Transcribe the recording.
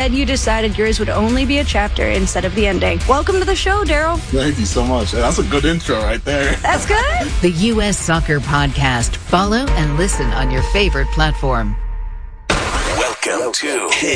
instead you decided yours would only be a chapter instead of the ending. Welcome to the show, Daryl. Thank you so much. That's a good intro right there. That's good. The U.S. Soccer Podcast. Follow and listen on your favorite platform. Welcome to